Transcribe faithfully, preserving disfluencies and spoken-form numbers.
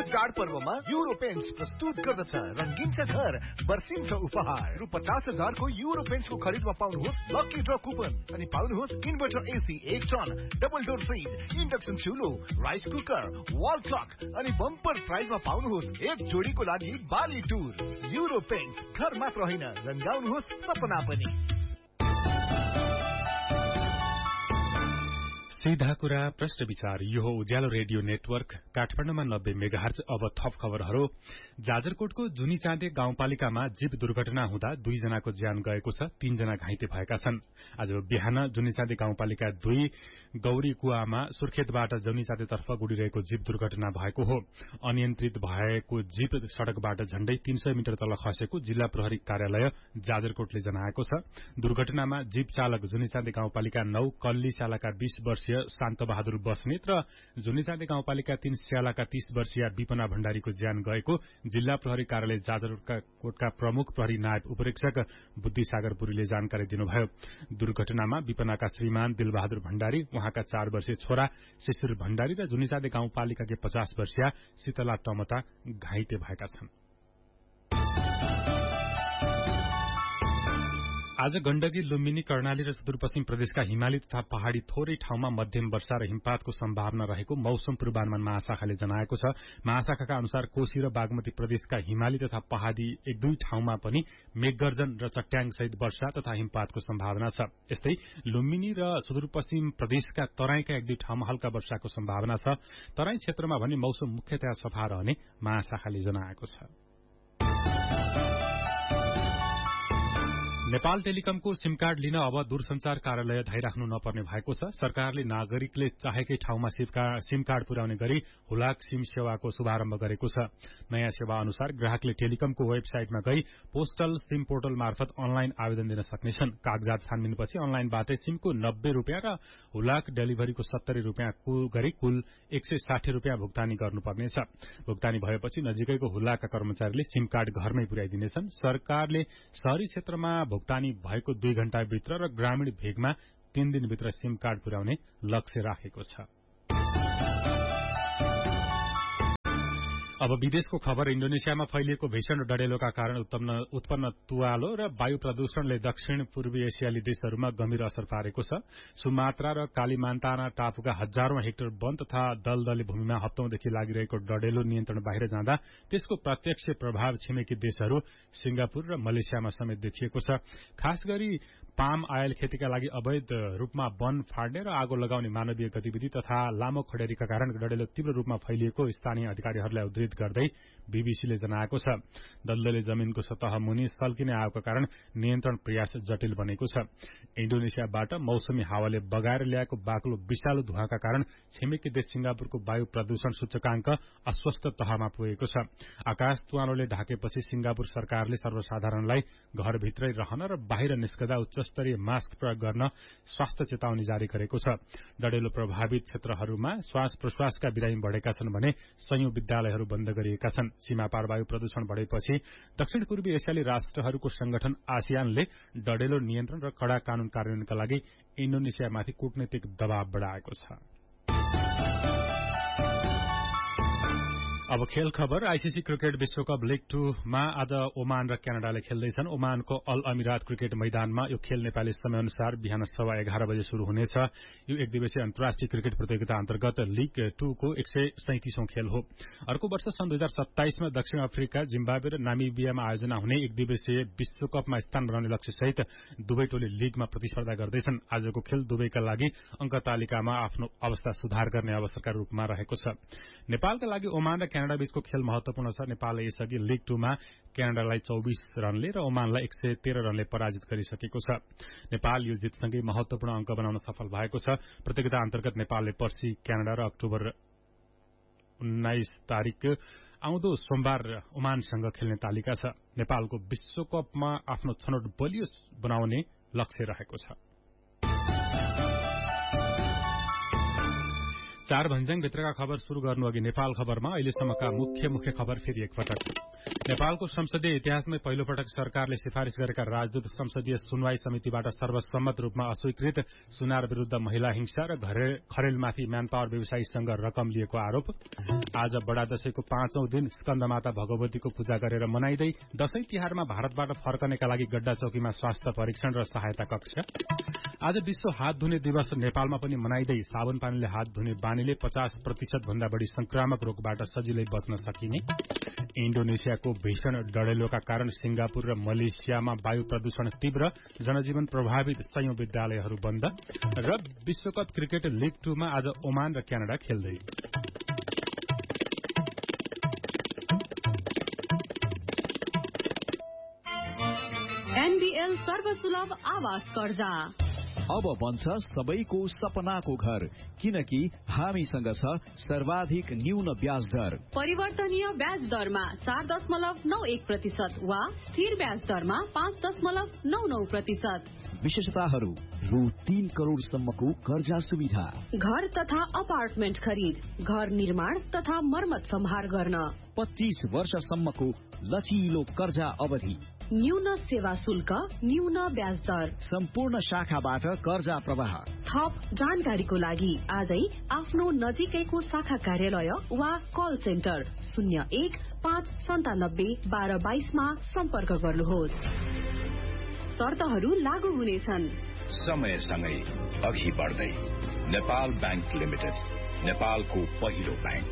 चाडपर्वमा euro paints प्रस्तुत गर्दछ रंगीन छ घर बर्सिन्छ उपहार रु पचास हजार को युरो पेन्ट्स को खरिदमा पाउनुहोस् लकी ड्र कुपन अनि पाउनुहोस् इन्भर्टर एसी एक ton double door fridge induction चुलो rice cooker wall clock अनि बम्पर प्राइजमा पाउनुहोस् एक जोडीको लागि बाली टुर युरो पेन्ट्स घर मात्र होइन रंगाउनुहोस् सपना पनि। सीधा कुरा प्रश्न विचार यो हो उज्यालो रेडियो नेटवर्क काठमाडौँमा नब्बे मेगाहर्ज। अब थप खबरहरू। जाजरकोटको जुनी चाँदे गाउँपालिकामा जीप दुर्घटना हुँदा दुईजनाको ज्यान गएको छ, तीनजना घाइते भएका छन्। आज बिहान जुनी चाँदे गाउँपालिका दुई गौरी कुवामा सुर्खेतबाट जुनी चाँदेतर्फ गुडिरहेको जीप दुर्घटना भएको हो। अनियन्त्रित भएको जीप सड़कबाट झण्डै तीन सय मिटर तल खसेको जिल्ला प्रहरी कार्यालय जाजरकोटले जनाएको छ। दुर्घटनामा जीप चालक जुनी चाँदे गाउँपालिका नौ कल्ली स्यालाका बीस वर्ष शान्त बहादुर बस्नेत र जुनीचाँदे गाउँपालिका तीन स्यालाका तीस वर्षीय विपना भण्डारीको ज्यान गएको जिल्ला प्रहरी कार्यालय जाजरकोटका प्रमुख प्रहरी नायब उपरीक्षक बुद्धिसागर पुरीले जानकारी दिनुभयो। दुर्घटनामा विपनाका श्रीमान दिलबहादुर भण्डारी, उहाँका चार वर्षीय छोरा शिशिर भण्डारी र जुनीचाँदे गाउँपालिकाकी पचास वर्षीय शीतला टमटा घाइते भएका छन्। आज गण्डकी, लुम्बिनी, कर्णाली र सुदूरपश्चिम प्रदेशका हिमाली तथा पहाड़ी थोरै ठाउँमा मध्यम वर्षा र हिमपातको सम्भावना रहेको मौसम पूर्वानुमान महाशाखाले जनाएको छ। महाशाखाका अनुसार कोशी र बागमती प्रदेशका हिमाली तथा पहाड़ी एक दुई ठाउँमा पनि मेघगर्जन र चट्याङ सहित वर्षा तथा हिमपातको सम्भावना छ। यस्तै लुम्बिनी र सुदूरपश्चिम प्रदेशका तराईका एक दुई ठाउँमा हल्का वर्षाको सम्भावना छ। तराई क्षेत्रमा भने मौसम मुख्यतया सफा रहने महाशाखाले जनाएको छ। नेपाल टेलिकमको सिम कार्ड लिन अब दूरसञ्चार कार्यालय धाइराख्नु नपर्ने भएको छ। सरकारले नागरिकले चाहेकै ठाउँमा सिम कार्ड पुर्याउने गरी हुलाक सिम सेवाको शुभारम्भ गरेको छ। नयाँ सेवा अनुसार ग्राहकले टेलिकमको वेबसाइटमा गई पोस्टल सिम पोर्टल मार्फत अनलाइन आवेदन दिन सक्नेछन्। कागजात छानबिनपछि अनलाइनबाटै सिमको नब्बे रूपियाँ र हुलाक डेलिभरीको सत्तरी रूपियाँ गरी कुल एक सय साठी रूपियाँ भुक्तानी गर्नुपर्नेछ। भुक्तानी भएपछि नजिकैको हुलाकका कर्मचारीले सिम कार्ड घरमै पुर्याइदिनेछन्। सरकारले शहरी क्षेत्रमा भुक्तानी भएको दुई घण्टाभित्र र ग्रामीण भेगमा तीन दिनभित्र सिम कार्ड पुर्याउने लक्ष्य राखेको छ। अब विदेशको खबर। इण्डोनेसियामा फैलिएको भीषण डडेलोका कारण उत्पन्न तुवालो र वायु प्रदूषणले दक्षिण पूर्वी एसियाली देशहरूमा गम्भीर असर पारेको छ। सुमात्रा र कालिमान्ताना टापुका हजारौं हेक्टर वन तथा दलदले भूमिमा हप्तौंदेखि लागिरहेको डडेलो नियन्त्रण बाहिर जाँदा त्यसको प्रत्यक्ष प्रभाव छिमेकी देशहरू सिंगापुर र मलेसियामा समेत देखिएको छ। खास गरी पाम आयल खेतीका लागि अवैध रूपमा वन फाड्ने र आगो लगाउने मानवीय गतिविधि तथा लामो खडेरीका कारण डडेलो तीव्र रूपमा फैलिएको स्थानीय अधिकारीहरूलाई उद्धृत गर्दै बीबीसीले जनाएको छ। दलदले जमिनको सतह मुनि सल्किने आगोका कारण नियन्त्रण प्रयास जटिल बनेको छ। इण्डोनेसियाबाट मौसमी हावाले बगाएर ल्याएको बाक्लो विषालु धुवाका कारण छिमेकी देश सिंगापुरको वायु प्रदूषण सूचकांक अस्वस्थ तहमा पुगेको छ। आकाश तुवालोले ढाकेपछि सिंगापुर सरकारले सर्वसाधारणलाई घरभित्रै रहन र बाहिर निस्कदा उच्चस्तरीय मास्क प्रयोग गर्न स्वास्थ्य चेतावनी जारी गरेको छ। डडेलो प्रभावित क्षेत्रहरूमा श्वास प्रश्वासका बिरामी बढ़ेका छन् भने सयौं विद्यालयहरू बन्द गरिएका छन्। सीमापार वायु प्रदूषण बढ़ेपछि दक्षिण पूर्वी एसियाली राष्ट्रहरूको संगठन आसियानले डडेलो नियन्त्रण र कड़ा कानून कार्यान्वयनका लागि इण्डोनेसियामाथि कूटनीतिक दबाव बढ़ाएको छ। अब खेल खबर। आईसीसी क्रिकेट विश्वकप लीग टू मा आज ओमान र क्यानाडाले खेल्दैछन्। ओमानको अल अमिरात क्रिकेट मैदानमा यो खेल नेपाली समय अनुसार बिहान सवा एघार बजे शुरू हुनेछ। यो एक दिवसीय अन्तर्राष्ट्रिय क्रिकेट प्रतियोगिता अन्तर्गत लीग टू को एक सय सैंतीसौं खेल हो। अर्को वर्ष सन् दुई हजार सत्ताइसमा दक्षिण अफ्रिका, जिम्बाब्वे र नामिबियामा आयोजना हुने एक दिवसीय विश्वकपमा स्थान बनाउने लक्ष्यसहित दुवै टोली लीगमा प्रतिस्पर्धा गर्दैछन्। आजको खेल दुवैका लागि अंक तालिकामा आफ्नो अवस्था सुधार गर्ने अवसरका रूपमा रहेको छ। नेपालका लागि ओमान र क्यानाडा बीचको खेल महत्वपूर्ण छ। नेपालले यसअघि लीग टू मा क्यानाडालाई चौबीस रनले र ओमानलाई एक सय तेह्र रनले पराजित गरिसकेको छ। नेपाल यो जितसँगै महत्वपूर्ण अंक बनाउन सफल भएको छ। प्रतियोगिता अन्तर्गत नेपालले पर्सि क्यानाडा र अक्टोबर उन्नाइस तारिक आउँदो सोमबार ओमानसँग खेल्ने तालिका छ। नेपालको विश्वकपमा आफ्नो छनौट बलियो बनाउने लक्ष्य रहेको छ। चार भन्ज्याङ भित्रका खबर शुरू गर्नु अघि नेपाल खबरमा अहिलेसम्मका मुख्य मुख्य खबर फेरि एकपटक। नेपालको संसदीय इतिहासमै पहिलो पटक सरकारले सिफारिश गरेका राजदूत संसदीय सुनवाई समितिबाट सर्वसम्मत रूपमा अस्वीकृत। सुनार विरूद्ध महिला हिंसा र खरेलमाथि म्यानपावर व्यवसायीसँग रकम लिएको आरोप। आज बडा दशैंको पाँचौं दिन स्कन्दमाता भगवतीको पूजा गरेर मनाइँदै दशैं तिहारमा भारतबाट फर्कनेका लागि गड्डा चौकीमा स्वास्थ्य परीक्षण र सहायता कक्ष। आज विश्व हात धुने दिवस नेपालमा पनि मनाइँदै साबुन पानीले हात धुने बानीले पचास प्रतिशत भन्दा बढ़ी संक्रामक रोगबाट सजिलै बच्न सकिने। इन्डोनेसियाको भीषण डढेलोका कारण सिंगापुर र मलेसियामा वायु प्रदूषण तीव्र, जनजीवन प्रभावित, सयौं विद्यालयहरू बन्द। र विश्वकप क्रिकेट लीग टूमा आज ओमान र क्यानाडा खेल्दै। एनबीएल सर्वसुलभ आवास कर्जा अब बन्छ सबैको सपनाको घर, किनकि हामीसँग छ सर्वाधिक न्यून ब्याज दर। परिवर्तनीय ब्याज दरमा चार दशमलव नौ एक प्रतिशत वा स्थिर ब्याज दरमा पाँच दशमलव नौ नौ प्रतिशत। विशेषताहरू रु तीन करोड़सम्मको कर्जा सुविधा, घर तथा अपार्टमेन्ट खरिद, घर निर्माण तथा मर्मत सम्हार गर्न, पच्चीस वर्षसम्मको लचिलो कर्जा अवधि, न्यून सेवा शुल्क, न्यून ब्याज दर, सम्पूर्ण शाखाबाट कर्जा प्रवाह। थप जानकारीको लागि आजै आफ्नो नजिकैको शाखा कार्यालय वा कल सेन्टर शून्य एक पाँच सन्तानब्बे बाह्र बाइसमा सम्पर्क गर्नुहोस्। शर्तहरू लागू हुनेछन्। समयसँगै अघि बढ्दै नेपाल बैंक लिमिटेड, नेपालको पहिलो बैंक।